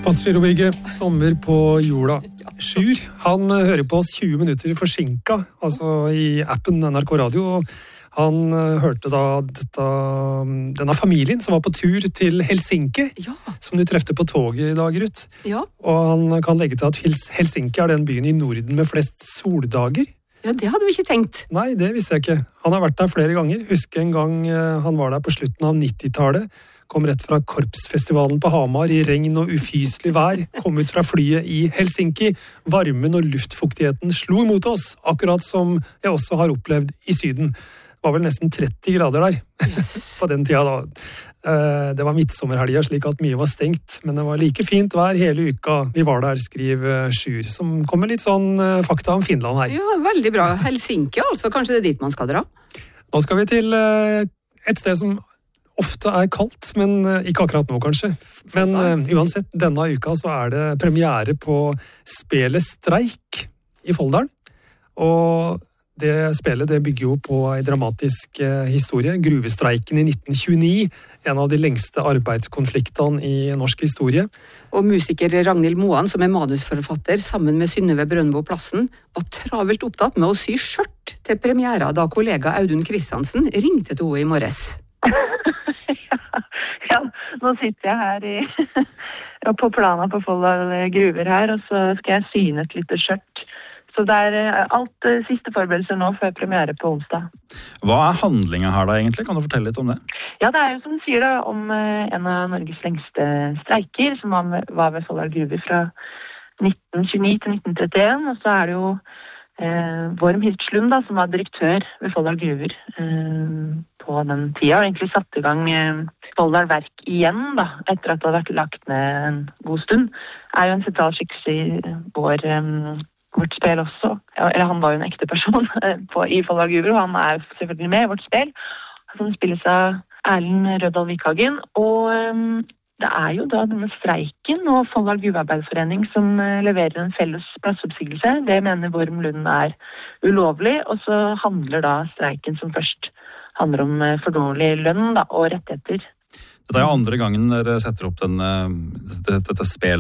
Postgirobygget, sommer på jorda. Sjur, han hører på oss 20 minutter forsinka, altså i appen NRK Radio. Han hørte da denne familien som var på tur til Helsinki, som du trefte på toget i dag, Ruth. Ja. Og han kan legge til at Helsinki er den byen i Norden med flest soldager. Ja, det hadde vi ikke tenkt. Nei, det visste jeg ikke. Han har vært der flere ganger. Husker en gang han var der på slutten av 90-tallet. Kom rett fra korpsfestivalen på Hamar i regn og ufyselig vær. Kom ut fra flyet i Helsinki. Varmen og luftfuktigheten slo mot oss, akkurat som jeg også har opplevd i Syden. Det var vel nesten 30 grader der på den tida da. Det var midtsommerhelga, slik at mye var stengt, men det var like fint vær hele uka. Vi var der, skriver Sjur, som kommer litt sånn fakta om Finland her. Ja, veldig bra. Helsinki, altså. Kanskje det er dit man skal dra? Nå skal vi til et sted som ofte er kaldt, men ikke akkurat nå kanskje. Men uansett, denne uka så er det premiere på spelet Streik i Folldalen. Og det spelet det bygger jo på en dramatisk historie, gruvestreiken i 1929, en av de lengste arbeidskonfliktene i norsk historie. Og musiker Ragnhild Moan, som er manusforfatter, sammen med Synnøve Brøndbo Plassen, var travelt opptatt med å sy skjørt til premiera da kollega Audun Kristiansen ringte til henne i morges. Ja, nå sitter jeg her på plana på Folldal gruver her, og så skal jeg syne et lite skjørt. Så det er alt siste forberedelser nå før premiere på onsdag. Hva er handlingen her da egentlig? Kan du fortelle litt om det? Ja, det er jo som du sier da, om en av Norges lengste streiker, som var ved Folldal gruver fra 1929 til 1931, og så er det jo Worm Hirtslund da, som var direktør ved Folldal gruver på den tida, og egentlig satte i gang Folldal Verk igjen da, etter at det hadde vært lagt ned en god stund. Er jo en sentral skikkelse i vårt spill også. Eller han var jo en ekte person i Folldal gruver, og han er selvfølgelig med i vårt spill, som spilles av Erlend Rødal Vikhagen, og det er jo da denne streiken og Folldal Gruvearbeiderforening som leverer en felles plassoppsigelse. Det mener Worm Lund er ulovlig, og så handler da streiken som først handler om for dårlig lønn da, og rettigheter. Dette er jo andre gangen dere setter opp dette spelet.